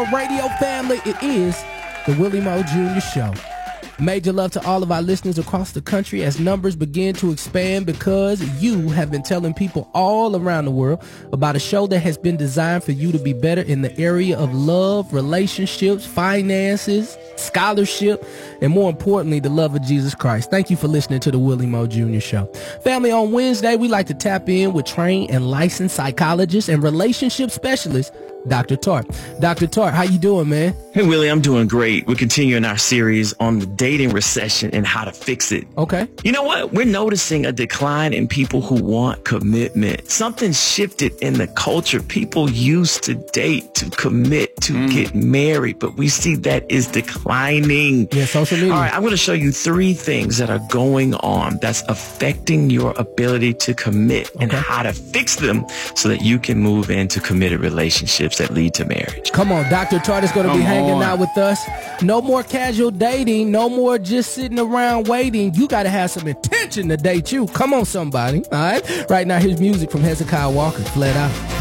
Radio family, it is the Willie Moe Jr. Show. Major love to all of our listeners across the country as numbers begin to expand because you have been telling people all around the world about a show that has been designed for you to be better in the area of love, relationships, finances, scholarship, and more importantly, the love of Jesus Christ. Thank you for listening to the Willie Moe Jr. Show. Family, on Wednesday, we like to tap in with trained and licensed psychologists and relationship specialists, Dr. Tart. Dr. Tart, how you doing, man? Hey, Willie, I'm doing great. We're continuing our series on the dating recession and how to fix it. Okay. You know what? We're noticing a decline in people who want commitment. Something shifted in the culture. People used to date, to commit, to get married, but we see that is declining. Yeah, social media. All right, I'm going to show you 3 things that are going on that's affecting your ability to commit and how to fix them so that you can move into committed relationships that lead to marriage. Come on, Dr. Tart is going to be hanging out with us. No more casual dating. No more just sitting around waiting. You got to have some intention to date you. Come on, somebody. All right? Right now, here's music from Hezekiah Walker, Flat Out.